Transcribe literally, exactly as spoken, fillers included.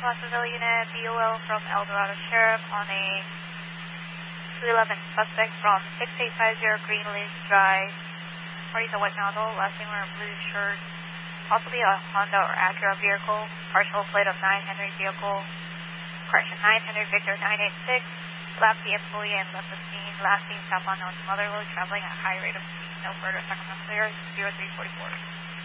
Fosterville unit, B O L from El Dorado Sheriff on a two eleven suspect from six eight five zero Greenleaf Drive. Party's a white model, last name wearing a blue shirt, possibly a Honda or Acura vehicle, partial plate of nine Henry vehicle, correction, nine Henry Victor nine eight six, left the employee and left the scene, last seen stop unknown mother load traveling at high rate of speed, no further second clear, zero three forty-four.